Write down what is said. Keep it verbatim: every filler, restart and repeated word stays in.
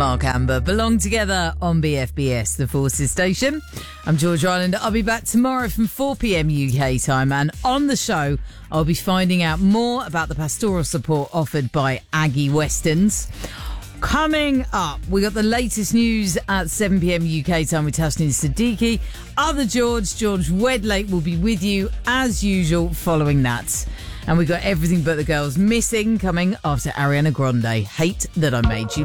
Mark Amber belong together on B F B S, the Forces station. I'm George Rylander. I'll be back tomorrow from four p.m. U K time, and on the show I'll be finding out more about the pastoral support offered by Aggie Westerns. Coming up, we got the latest news at seven p.m. U K time with Tasneem Siddiqui. Other George, George Wedlake, will be with you as usual following that. And we got Everything But the Girls Missing coming after Ariana Grande. Hate That I Made You.